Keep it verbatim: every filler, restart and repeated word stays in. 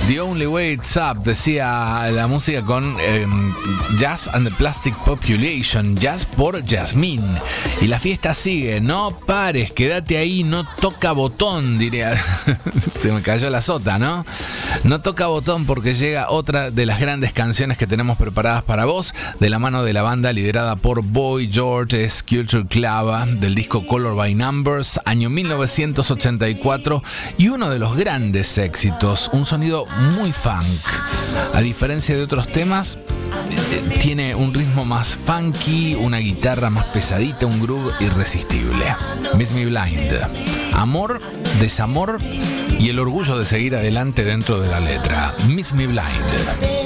The Only Way It's Up, decía la música con eh, Jazz and the Plastic Population, Jazz por Yasmín. Y la fiesta sigue, no pares, quédate ahí, no toca botón, diría. Se me cayó la sota, ¿no? No toca botón porque llega otra de las grandes canciones que tenemos preparadas para vos, de la mano de la banda liderada por Boy George, es Culture Club, del disco Color by Numbers, año mil novecientos ochenta y cuatro, y uno de los grandes éxitos, un sonido muy funk. A diferencia de otros temas, eh, tiene un ritmo más funky, una guitarra más pesadita, un groove irresistible. Miss Me Blind. Amor, desamor y el orgullo de seguir adelante dentro de la letra. Miss Me Blind.